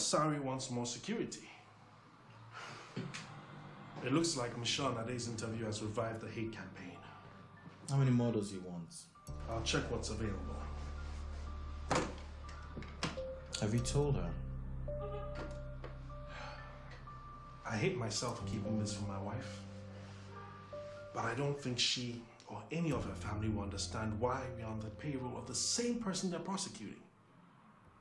Sari wants more security. It looks like Michelle Nade's interview has revived the hate campaign. How many more does he want? I'll check what's available. Have you told her? I hate myself for keeping this from my wife. But I don't think she or any of her family will understand why we're on the payroll of the same person they're prosecuting.